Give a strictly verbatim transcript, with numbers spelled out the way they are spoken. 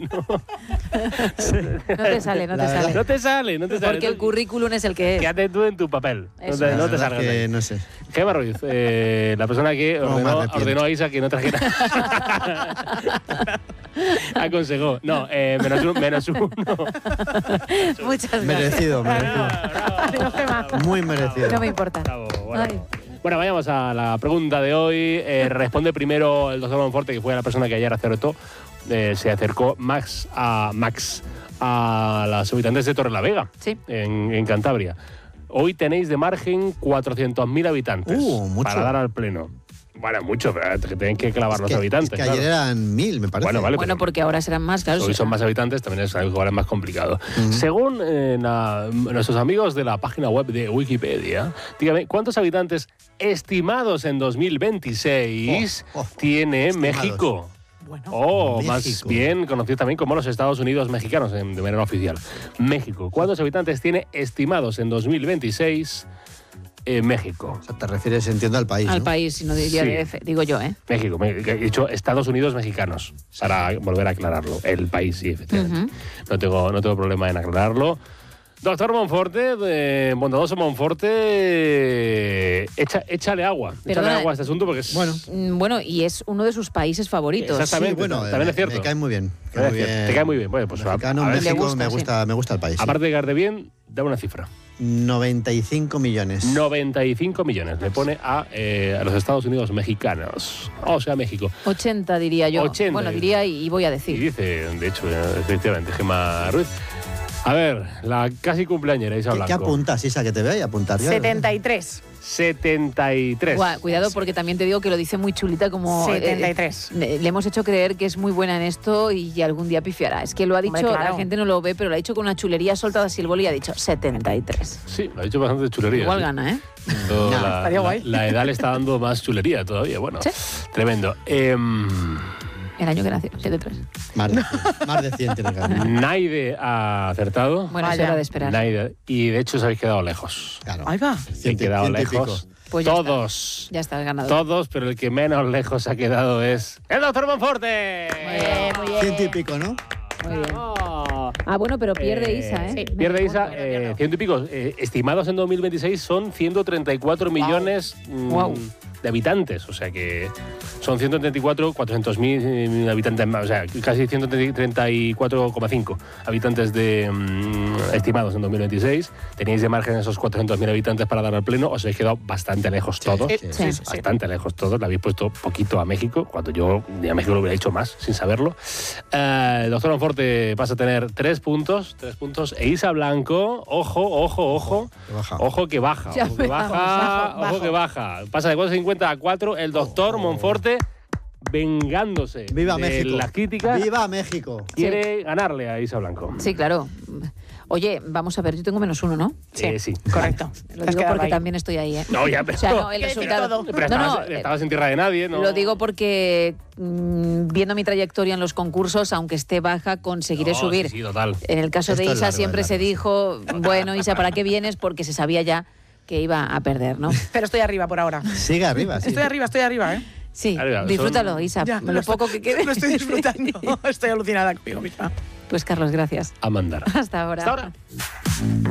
¿no? No te sale, no te sale. No te sale, no te sale. Porque el currículum es el que es. Quédate tú en tu papel. Eso. No te, no te La salgas. verdad de que ahí. no sé. Gemma Ruiz, eh, la persona que No, me ordenó, arrepiento. ordenó a Isa que no trajera. Aconsejó. No, eh, menos, un, menos uno. Muchas gracias. Merecido, merecido. Adiós, Gemma. Muy merecido. No me importa. Bravo, bueno. Ay. Bueno, vayamos a la pregunta de hoy. Eh, responde primero el doctor Monforte, que fue la persona que ayer acertó. Eh, se acercó Max a Max a las habitantes de Torrelavega, Sí. en, en Cantabria. Hoy tenéis de margen cuatrocientos mil habitantes Uh, mucho. para dar al pleno. Bueno, mucho, pero que tienen que clavar Es los que, habitantes. es que claro. ayer eran mil, me parece. Bueno, vale. Bueno, pero- porque ahora serán más, claro. Hoy sí. son más habitantes, también es algo ahora más complicado. Según eh, la- nuestros amigos de la página web de Wikipedia, dígame, ¿cuántos habitantes estimados en dos mil veintiséis Oh, oh, tiene estimados. México? Bueno. O más México. bien conocido también como los Estados Unidos mexicanos, en- de manera oficial. México. ¿Cuántos habitantes tiene estimados en dos mil veintiséis eh, México? O sea, te refieres, entiendo, al país, Al ¿no? país, si no diría Sí. D F, digo yo, ¿eh? México, me- he dicho Estados Unidos mexicanos, para volver a aclararlo. El país, sí, efectivamente. Ujú. no, tengo, no tengo problema en aclararlo. Doctor Monforte, de bondadoso Monforte, echa, échale agua. Échale Perdona. agua a este asunto porque es... Bueno. Mm, Bueno, y es uno de sus países favoritos. Exactamente. Sí, bueno, también me, es cierto. me cae muy bien. Te cae bien. Te cae muy bien. Bueno, pues a- Mexicano, a ver, México, Le gusta, me, sí. gusta, me gusta el país. sí. aparte de quedarte bien, dame una cifra. noventa y cinco millones. noventa y cinco millones le pone a, eh, a los Estados Unidos mexicanos. O sea, México. ochenta diría yo. ochenta. Bueno, diría y, y voy a Y decir. dice, de hecho, eh, efectivamente, Gemma Ruiz. A ver, la casi cumpleañera Isa ¿Qué, Blanco. ¿Qué apuntas, Isa, que te vea y apuntar? ya? setenta y tres. setenta y tres. Guau, cuidado porque también te digo que lo dice muy chulita como... eh, setenta y tres. le le hemos hecho creer que es muy buena en esto y algún día pifiará. Es que lo ha dicho, Hombre, claro. la gente no lo ve, pero lo ha dicho con una chulería soltada así el boli y ha dicho setenta y tres. Sí, lo ha dicho bastante chulería. Igual sí. gana, ¿eh? Todo No, la, estaría la- guay. la edad le está dando más chulería todavía. Bueno, Sí. tremendo. Em, El año que nació, setenta y tres. Más de, más de cien tiene que haber. Naide ha acertado. Bueno, es Vaya. hora de esperar. Naide. Y de hecho os habéis quedado lejos. Claro. Ahí va. He Ciento- quedado ciento y pico. lejos. Pues ya Todos. Ya está el ganador. Todos, pero el que menos lejos ha quedado es el doctor Monforte. Muy bien, muy bien. Ciento y pico, ¿no? Muy bien. Oh. Ah, bueno, pero pierde Eh, Isa, ¿eh? sí, Me pierde importa. Isa, eh, ciento y pico. Eh, estimados en dos mil veintiséis son ciento treinta y cuatro millones mm, Guau. de habitantes. O sea que son ciento treinta y cuatro, cuatrocientos mil habitantes más. O sea, casi ciento treinta y cuatro coma cinco habitantes de, mm, estimados en dos mil veintiséis. Teníais de margen esos cuatrocientos mil habitantes para dar al pleno. Os habéis quedado bastante lejos todos. sí, sí, sí. Bastante lejos todos. Le habéis puesto poquito a México, cuando yo a México lo hubiera hecho más, sin saberlo. Eh, el doctor Monforte pasa a tener tres puntos. Tres puntos. E Isa Blanco, ojo, ojo, ojo. Que baja. Ojo que baja. Ya Ojo que empezamos, baja. bajo, Ojo bajo. que baja. Pasa de cuatro cincuenta a cuatro. El doctor Monforte vengándose ¡Viva de México! las críticas. ¡Viva México! Quiere ganarle a Isa Blanco. Sí, claro. Oye, vamos a ver, yo tengo menos uno, ¿no? Eh, sí. Correcto. Lo Te has digo quedado porque ahí. también estoy ahí, ¿eh? No, ya, pero. O sea, no, el Quiere decir resultado... todo. pero No, estabas, no, eh, estabas en tierra de nadie, ¿no? Lo digo porque mm, viendo mi trayectoria en los concursos, aunque esté baja, conseguiré No, subir. Sí, sí, total. En el caso de Esto es Isa largo, siempre es se largo. dijo, bueno, Isa, ¿para qué vienes? Porque se sabía ya que iba a perder, ¿no? Pero estoy arriba por ahora. Sigue arriba, sí. Estoy arriba, estoy arriba, ¿eh? Sí, Arriba, son- disfrútalo, Isa, Ya, lo lo estoy- poco que quede. Lo estoy disfrutando. Estoy alucinada conmigo misma. Pues Carlos, gracias. A mandar. Hasta ahora. Hasta ahora.